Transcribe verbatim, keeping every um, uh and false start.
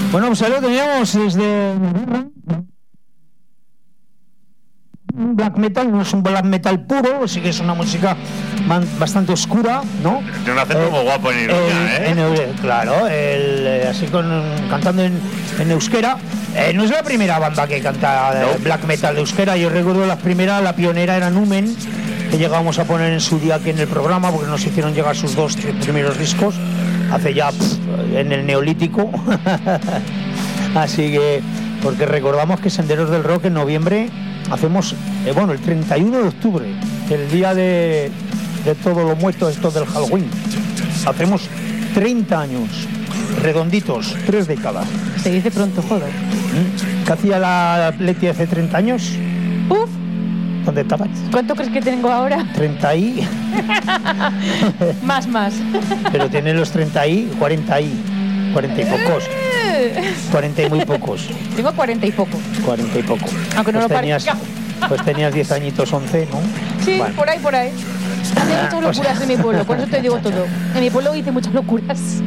Bueno, pues ahí lo teníamos desde black metal, no es un black metal puro, sí que es una música man, bastante oscura, ¿no? Tiene un acento eh, muy guapo en Iruña, ¿eh? En, en, claro, el, así con, cantando en, en euskera. Eh, no es la primera banda que canta no. black metal de euskera. Yo recuerdo la primera, la pionera era Numen, que llegamos a poner en su día aquí en el programa, porque nos hicieron llegar sus dos primeros discos, hace ya pff, en el Neolítico. Así que, porque recordamos que Senderos del Rock en noviembre hacemos, eh, bueno, el treinta y uno de octubre, el día de, de todos los muertos, esto del Halloween. Hacemos treinta años, redonditos, tres décadas. Se dice pronto, joder. ¿Qué hacía la Leti hace treinta años? Uf. ¿Dónde estabas? ¿Cuánto crees que tengo ahora? treinta y... más, más. Pero tiene los treinta y, cuarenta y, cuarenta y pocos. cuarenta y muy pocos. Tengo cuarenta y poco. cuarenta y poco. Aunque no pues lo tenías, parezca. Pues tenías diez añitos, once, ¿no? Sí, bueno. por ahí, por ahí. Hice muchas locuras en mi pueblo, por eso te digo todo. En mi pueblo hice muchas locuras.